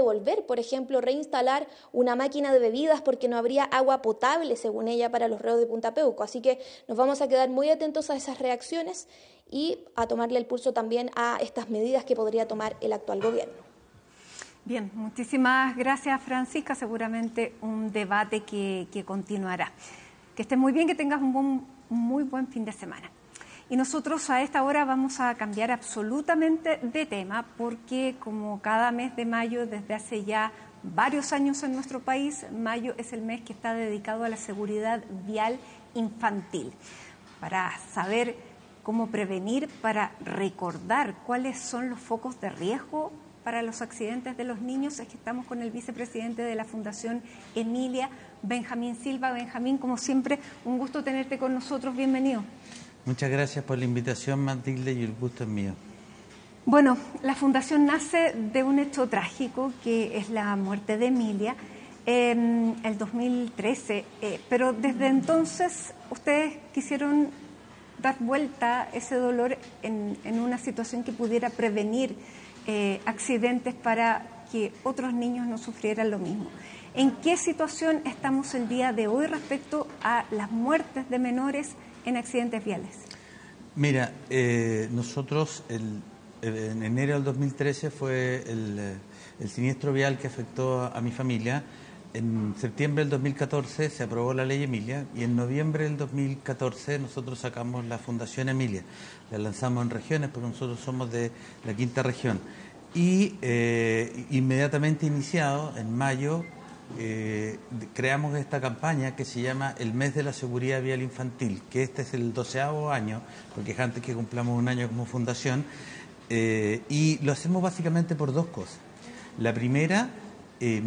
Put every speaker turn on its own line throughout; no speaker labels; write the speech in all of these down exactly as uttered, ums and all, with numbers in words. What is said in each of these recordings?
devolver, por ejemplo, reinstalar una máquina de bebidas porque no habría agua potable, según ella, para los reos de Punta Peuco. Así que nos vamos a quedar muy atentos a esas reacciones y a tomarle el pulso también a estas medidas que podría tomar el actual gobierno.
Bien, muchísimas gracias, Francisca. Seguramente un debate que, que continuará. Que estés muy bien, que tengas un, buen, un muy buen fin de semana. Y nosotros a esta hora vamos a cambiar absolutamente de tema porque como cada mes de mayo, desde hace ya varios años en nuestro país, mayo es el mes que está dedicado a la seguridad vial infantil. Para saber cómo prevenir, para recordar cuáles son los focos de riesgo para los accidentes de los niños, es que estamos con el vicepresidente de la Fundación Emilia, Benjamín Silva. Benjamín, como siempre, un gusto tenerte con nosotros. Bienvenido.
Muchas gracias por la invitación, Matilde, y el gusto es mío.
Bueno, la Fundación nace de un hecho trágico, que es la muerte de Emilia, en el dos mil trece, eh, pero desde entonces ustedes quisieron dar vuelta a ese dolor en, en una situación que pudiera prevenir Eh, accidentes para que otros niños no sufrieran lo mismo. ¿En qué situación estamos el día de hoy respecto a las muertes de menores en accidentes viales?
Mira, eh, nosotros el, en enero del dos mil trece fue el, el siniestro vial que afectó a, a mi familia. En septiembre del dos mil catorce se aprobó la ley Emilia y en noviembre del dos mil catorce nosotros sacamos la Fundación Emilia. La lanzamos en regiones porque nosotros somos de la quinta región. Y eh, inmediatamente iniciado, en mayo, eh, creamos esta campaña que se llama el Mes de la Seguridad Vial Infantil, que este es el doceavo año, porque es antes que cumplamos un año como fundación, eh, y lo hacemos básicamente por dos cosas. La primera, eh,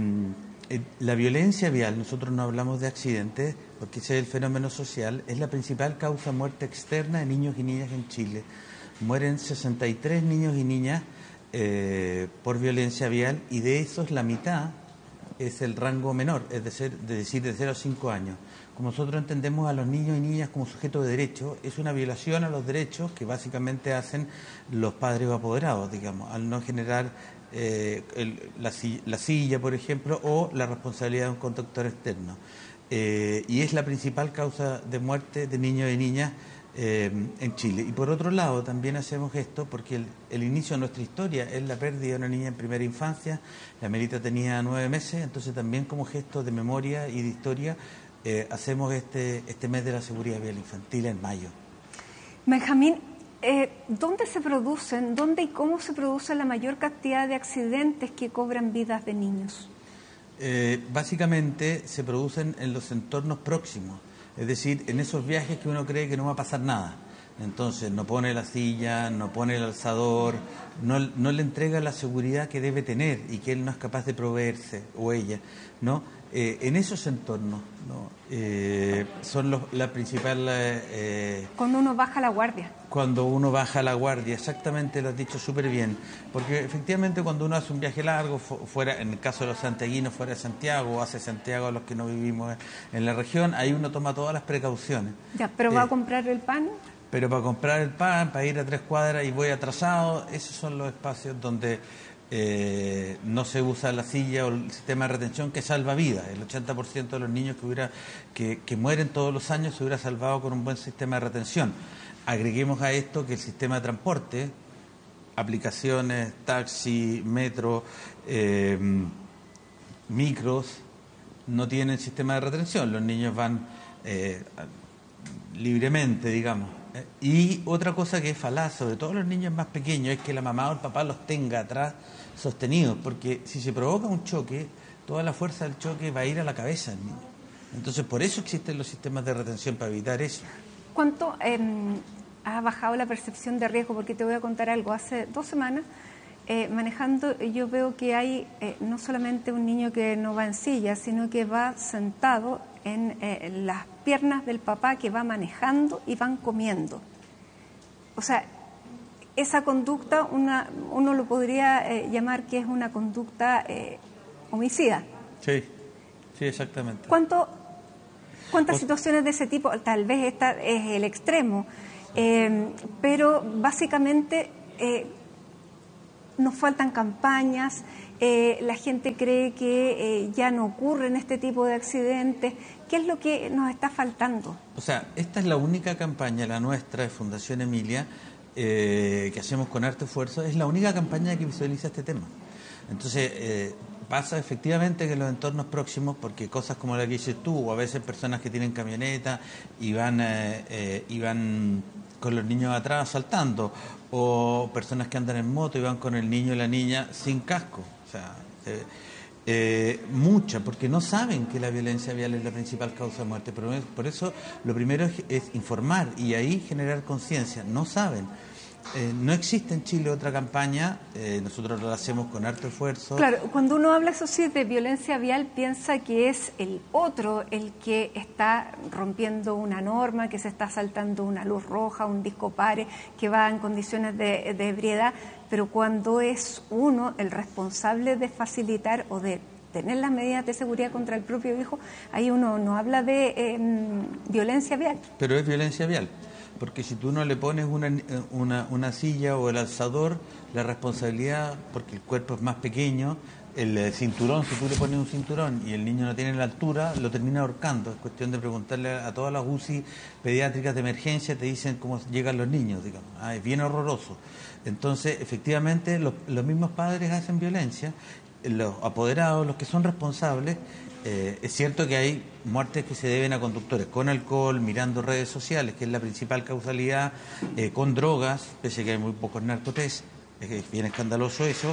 la violencia vial, nosotros no hablamos de accidentes, porque ese es el fenómeno social, es la principal causa de muerte externa de niños y niñas en Chile. Mueren sesenta y tres niños y niñas eh, por violencia vial, y de esos la mitad es el rango menor, es decir, de decir de cero a cinco años. Como nosotros entendemos a los niños y niñas como sujetos de derecho, es una violación a los derechos que básicamente hacen los padres o apoderados, digamos, al no generar eh, el, la, la silla, por ejemplo, o la responsabilidad de un conductor externo. Eh, y es la principal causa de muerte de niños y niñas eh, en Chile. Y por otro lado, también hacemos esto porque el, el inicio de nuestra historia es la pérdida de una niña en primera infancia. La Melita tenía nueve meses, entonces también como gesto de memoria y de historia eh, hacemos este, este mes de la seguridad vial infantil en mayo.
Benjamín, eh, ¿dónde se producen, dónde y cómo se produce la mayor cantidad de accidentes que cobran vidas de niños?
Eh, básicamente se producen en los entornos próximos, es decir, en esos viajes que uno cree que no va a pasar nada. Entonces no pone la silla, no pone el alzador, no, no le entrega la seguridad que debe tener y que él no es capaz de proveerse, o ella, ¿no? Eh, en esos entornos, ¿no? eh, son los, la principal... Eh,
cuando uno baja la guardia.
Cuando uno baja la guardia, exactamente, lo has dicho súper bien, porque efectivamente cuando uno hace un viaje largo, fuera, en el caso de los santiaguinos, fuera de Santiago, o hace Santiago a los que no vivimos en la región, ahí uno toma todas las precauciones.
Ya, ¿pero eh, va a comprar el pan?
Pero para comprar el pan, para ir a tres cuadras y voy atrasado, esos son los espacios donde eh, no se usa la silla o el sistema de retención que salva vidas. El ochenta por ciento de los niños que, hubiera, que, que mueren todos los años se hubiera salvado con un buen sistema de retención. Agreguemos a esto que el sistema de transporte, aplicaciones, taxi, metro, eh, micros, no tienen sistema de retención. Los niños van eh, libremente, digamos. Y otra cosa que es falaz, sobre todo los niños más pequeños, es que la mamá o el papá los tenga atrás sostenidos, porque si se provoca un choque, toda la fuerza del choque va a ir a la cabeza del niño. Entonces, por eso existen los sistemas de retención, para evitar eso.
¿Cuánto eh, ha bajado la percepción de riesgo? Porque te voy a contar algo. Hace dos semanas, eh, manejando, yo veo que hay eh, no solamente un niño que no va en silla, sino que va sentado en, eh, en las piernas del papá, que va manejando y van comiendo. O sea, esa conducta una, uno lo podría eh, llamar que es una conducta eh, homicida.
Sí, sí, exactamente.
¿Cuánto, ¿Cuántas
o...
situaciones de ese tipo? Tal vez esta es el extremo, eh, pero básicamente eh, nos faltan campañas, Eh, la gente cree que eh, ya no ocurren este tipo de accidentes. ¿Qué es lo que nos está faltando?
O sea, esta es la única campaña, la nuestra, de Fundación Emilia, eh, que hacemos con harto esfuerzo, es la única campaña que visualiza este tema. Entonces, eh, pasa efectivamente que en los entornos próximos, porque cosas como la que dices tú, o a veces personas que tienen camioneta y van, eh, eh, y van con los niños atrás saltando, o personas que andan en moto y van con el niño y la niña sin casco. O sea, eh, eh, mucha, porque no saben que la violencia vial es la principal causa de muerte. Pero por eso lo primero es, es informar y ahí generar conciencia. No saben. Eh, no existe en Chile otra campaña, eh, nosotros lo hacemos con harto esfuerzo.
Claro, cuando uno habla, eso sí, de violencia vial, piensa que es el otro el que está rompiendo una norma, que se está saltando una luz roja, un disco pare, que va en condiciones de, de ebriedad, pero cuando es uno el responsable de facilitar o de tener las medidas de seguridad contra el propio hijo, ahí uno no habla de eh, violencia vial.
Pero es violencia vial. Porque si tú no le pones una, una, una silla o el alzador, la responsabilidad, porque el cuerpo es más pequeño, el cinturón, si tú le pones un cinturón y el niño no tiene la altura, lo termina ahorcando. Es cuestión de preguntarle a todas las U C I pediátricas de emergencia, te dicen cómo llegan los niños, digamos. Ah, es bien horroroso. Entonces, efectivamente, los, los mismos padres hacen violencia, los apoderados, los que son responsables. Eh, es cierto que hay muertes que se deben a conductores con alcohol, mirando redes sociales, que es la principal causalidad, eh, con drogas, pese a que hay muy pocos narcotest, es bien escandaloso eso,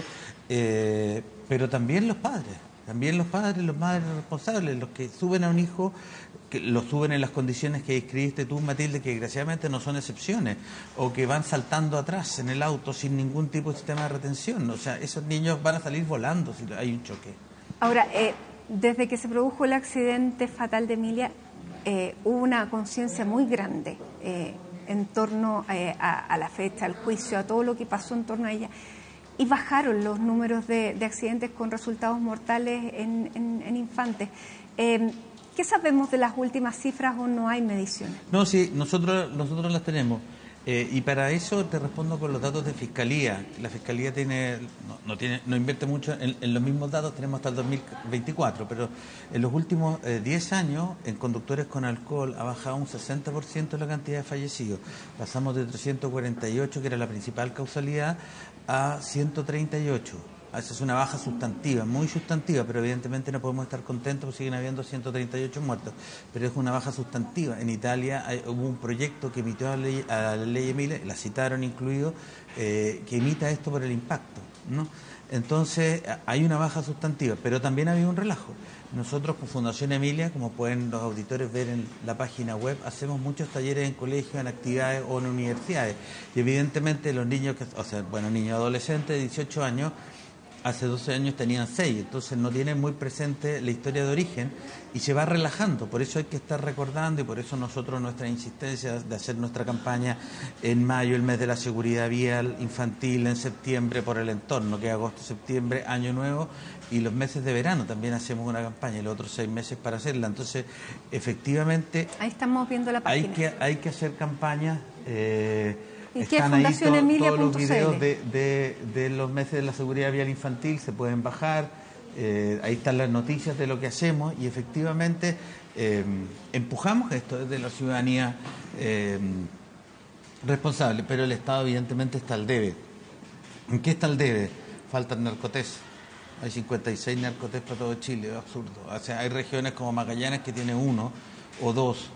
eh, pero también los padres, también los padres, los madres responsables, los que suben a un hijo, que lo suben en las condiciones que describiste tú, Matilde, que desgraciadamente no son excepciones, o que van saltando atrás en el auto sin ningún tipo de sistema de retención. O sea, esos niños van a salir volando si hay un choque.
Ahora, eh... desde que se produjo el accidente fatal de Emilia, eh, hubo una conciencia muy grande eh, en torno eh, a, a la fecha, al juicio, a todo lo que pasó en torno a ella. Y bajaron los números de, de accidentes con resultados mortales en, en, en infantes. Eh, ¿Qué sabemos de las últimas cifras o no hay mediciones?
No, sí, nosotros, nosotros las tenemos. Eh, y para eso te respondo con los datos de Fiscalía. La Fiscalía tiene no, no, tiene, no invierte mucho en, en los mismos datos, tenemos hasta el dos mil veinticuatro, pero en los últimos eh, diez años, en conductores con alcohol ha bajado un sesenta por ciento la cantidad de fallecidos. Pasamos de trescientos cuarenta y ocho, que era la principal causalidad, a ciento treinta y ocho. Esa es una baja sustantiva, muy sustantiva, pero evidentemente no podemos estar contentos porque siguen habiendo ciento treinta y ocho muertos, pero es una baja sustantiva. En Italia hay, hubo un proyecto que emitió a la ley, a la ley Emilia, la citaron incluido, eh, que imita esto por el impacto, ¿no? Entonces hay una baja sustantiva, pero también había un relajo. Nosotros con Fundación Emilia, como pueden los auditores ver en la página web, hacemos muchos talleres en colegios, en actividades o en universidades, y evidentemente los niños, que, o sea, bueno, niños adolescentes de dieciocho años, hace doce años tenían seis, entonces no tienen muy presente la historia de origen y se va relajando. Por eso hay que estar recordando y por eso nosotros nuestra insistencia de hacer nuestra campaña en mayo, el mes de la seguridad vial infantil, en septiembre por el entorno, que es agosto, septiembre, año nuevo, y los meses de verano también hacemos una campaña y los otros seis meses para hacerla. Entonces, efectivamente,
ahí estamos viendo la página.
Hay que, hay que hacer campañas. Eh,
¿Y qué
Están
es Fundación
ahí to,
Emilia
todos los videos
punto c l?
de, de, de los meses de la seguridad vial infantil, se pueden bajar, eh, ahí están las noticias de lo que hacemos y efectivamente eh, empujamos esto desde la ciudadanía eh, responsable, pero el Estado evidentemente está al debe. ¿En qué está al debe? Faltan narcotés. Hay cincuenta y seis narcotés para todo Chile, es absurdo. O sea, hay regiones como Magallanes que tiene uno o dos.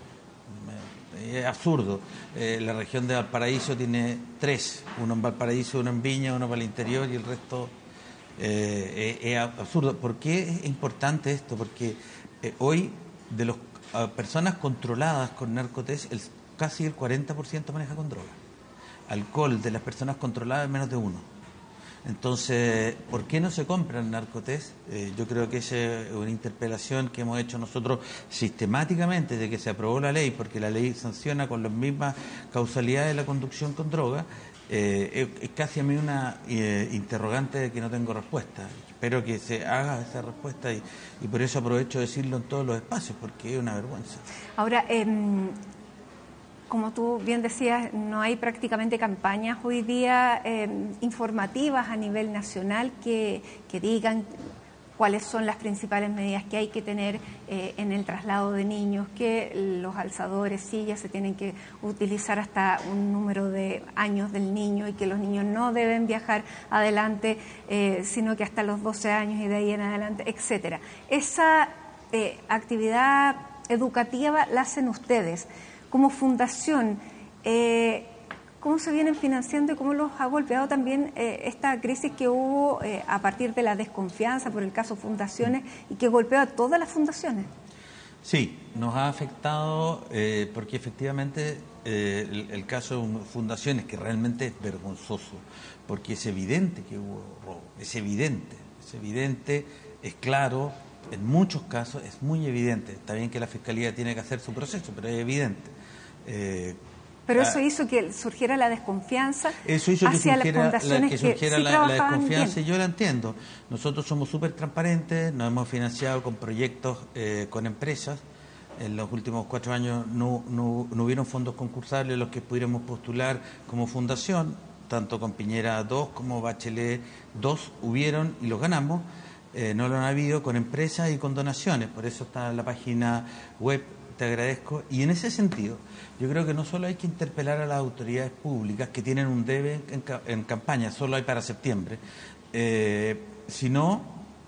Es absurdo. Eh, la región de Valparaíso tiene tres, uno en Valparaíso, uno en Viña, uno para el interior y el resto eh, es, es absurdo. ¿Por qué es importante esto? Porque eh, hoy de las uh, personas controladas con narcotest, el, casi el cuarenta por ciento maneja con droga. Alcohol de las personas controladas menos de uno. Entonces, ¿por qué no se compran narcotest? Eh, yo creo que esa es una interpelación que hemos hecho nosotros sistemáticamente desde que se aprobó la ley, porque la ley sanciona con las mismas causalidades de la conducción con droga. Eh, es, es casi a mí una eh, interrogante de que no tengo respuesta. Espero que se haga esa respuesta y, y por eso aprovecho de decirlo en todos los espacios, porque es una vergüenza.
Ahora, eh, como tú bien decías, no hay prácticamente campañas hoy día eh, informativas a nivel nacional que, que digan cuáles son las principales medidas que hay que tener eh, en el traslado de niños, que los alzadores, sillas se tienen que utilizar hasta un número de años del niño y que los niños no deben viajar adelante, eh, sino que hasta los doce años y de ahí en adelante, etcétera. Esa eh, actividad educativa la hacen ustedes. Como fundación, eh, ¿cómo se vienen financiando y cómo los ha golpeado también eh, esta crisis que hubo eh, a partir de la desconfianza por el caso fundaciones y que golpeó a todas las fundaciones?
Sí, nos ha afectado eh, porque efectivamente eh, el, el caso de fundaciones, que realmente es vergonzoso, porque es evidente que hubo robo, es evidente, es evidente, es claro, en muchos casos es muy evidente. Está bien que la Fiscalía tiene que hacer su proceso, pero es evidente. Eh,
Pero eso hizo que surgiera la desconfianza
eso hizo
hacia
que
las fundaciones
la, que surgiera
que sí
la, la desconfianza
bien.
Y yo la entiendo. Nosotros somos súper transparentes, nos hemos financiado con proyectos eh, con empresas. En los últimos cuatro años no, no, no hubieron fondos concursables los que pudiéramos postular como fundación, tanto con Piñera dos como Bachelet dos hubieron y los ganamos. Eh, no lo han habido con empresas y con donaciones, por eso está en la página web. Te agradezco. Y en ese sentido, yo creo que no solo hay que interpelar a las autoridades públicas que tienen un debe en, en campaña, solo hay para septiembre, eh, sino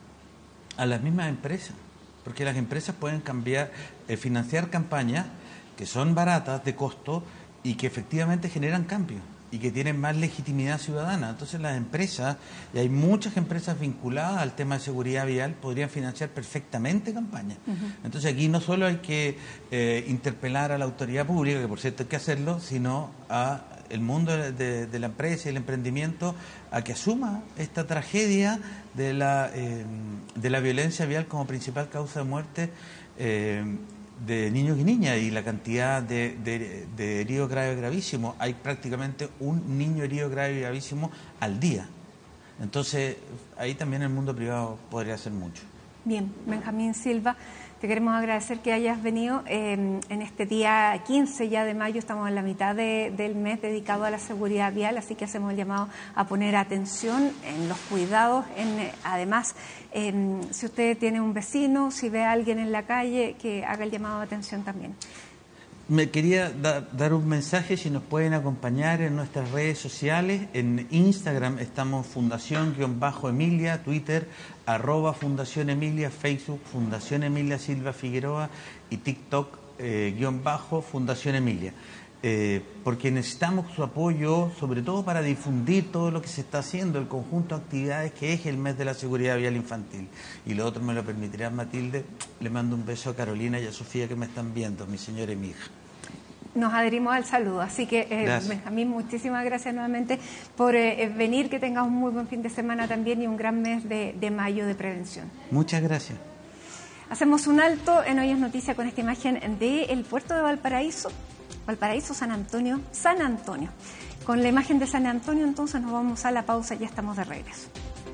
a las mismas empresas, porque las empresas pueden cambiar, eh, financiar campañas que son baratas de costo y que efectivamente generan cambios y que tienen más legitimidad ciudadana. Entonces las empresas, y hay muchas empresas vinculadas al tema de seguridad vial, podrían financiar perfectamente campañas. Uh-huh. Entonces aquí no solo hay que eh, interpelar a la autoridad pública, que por cierto hay que hacerlo, sino a el mundo de, de la empresa y el emprendimiento a que asuma esta tragedia de la, eh, de la violencia vial como principal causa de muerte eh, de niños y niñas, y la cantidad de, de, de heridos graves gravísimos. Hay prácticamente un niño herido grave y gravísimo al día. Entonces, ahí también el mundo privado podría hacer mucho.
Bien, Benjamín Silva, te queremos agradecer que hayas venido eh, en este día quince ya de mayo. Estamos en la mitad de, del mes dedicado a la seguridad vial, así que hacemos el llamado a poner atención en los cuidados. En, además, eh, si usted tiene un vecino, si ve a alguien en la calle, que haga el llamado de atención también.
Me quería da, dar un mensaje, si nos pueden acompañar en nuestras redes sociales. En Instagram estamos Fundación-Emilia, Twitter arroba Fundación Emilia, Facebook Fundación Emilia Silva Figueroa y TikTok eh, guión bajo Fundación Emilia. Eh, porque necesitamos su apoyo, sobre todo para difundir todo lo que se está haciendo, el conjunto de actividades que es el mes de la seguridad vial infantil. Y lo otro me lo permitirá Matilde. Le mando un beso a Carolina y a Sofía que me están viendo, mi señora y mi hija.
Nos adherimos al saludo, así que eh, Benjamín, muchísimas gracias nuevamente por eh, venir, que tengas un muy buen fin de semana también y un gran mes de, de mayo de prevención.
Muchas gracias.
Hacemos un alto en Hoy es Noticia con esta imagen del puerto de Valparaíso, Valparaíso, San Antonio, San Antonio. Con la imagen de San Antonio entonces nos vamos a la pausa y ya estamos de regreso.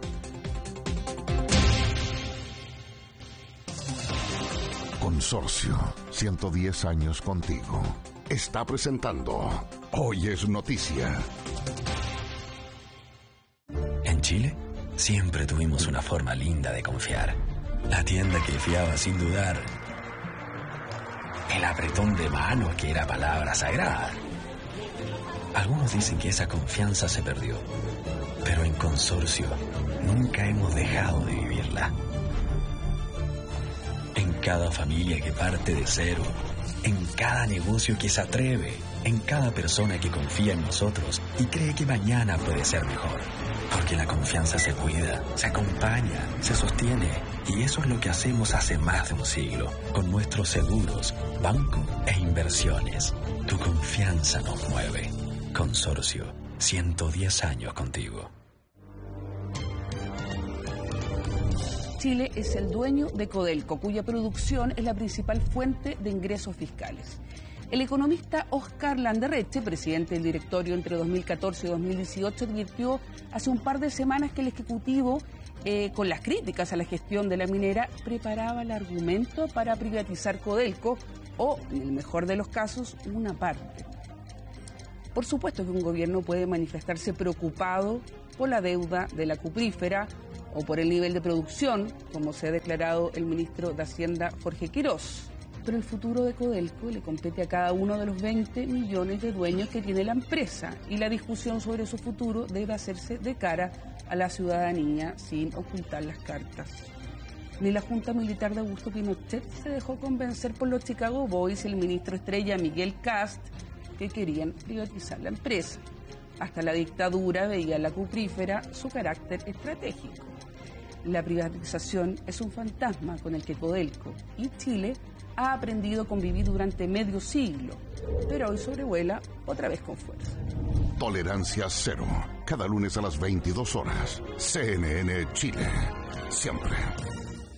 Consorcio, ciento diez años contigo. Está presentando Hoy es Noticia.
En Chile, siempre tuvimos una forma linda de confiar. La tienda que fiaba sin dudar. El apretón de mano que era palabra sagrada. Algunos dicen que esa confianza se perdió, pero en Consorcio nunca hemos dejado de vivirla. En cada familia que parte de cero, en cada negocio que se atreve, en cada persona que confía en nosotros y cree que mañana puede ser mejor. Porque la confianza se cuida, se acompaña, se sostiene. Y eso es lo que hacemos hace más de un siglo, con nuestros seguros, banco e inversiones. Tu confianza nos mueve. Consorcio, ciento diez años contigo.
Chile es el dueño de Codelco, cuya producción es la principal fuente de ingresos fiscales. El economista Oscar Landerreche, presidente del directorio entre dos mil catorce y dos mil dieciocho, advirtió hace un par de semanas que el Ejecutivo, eh, con las críticas a la gestión de la minera, preparaba el argumento para privatizar Codelco o, en el mejor de los casos, una parte. Por supuesto que un gobierno puede manifestarse preocupado por la deuda de la cuprífera o por el nivel de producción, como se ha declarado el ministro de Hacienda Jorge Quirós. Pero el futuro de Codelco le compete a cada uno de los veinte millones de dueños que tiene la empresa y la discusión sobre su futuro debe hacerse de cara a la ciudadanía sin ocultar las cartas. Ni la Junta Militar de Augusto Pinochet se dejó convencer por los Chicago Boys y el ministro estrella Miguel Kast que querían privatizar la empresa. Hasta la dictadura veía en la cuprífera su carácter estratégico. La privatización es un fantasma con el que Codelco y Chile ha aprendido a convivir durante medio siglo, pero hoy sobrevuela otra vez con fuerza.
Tolerancia cero. Cada lunes a las veintidós horas. C N N Chile. Siempre.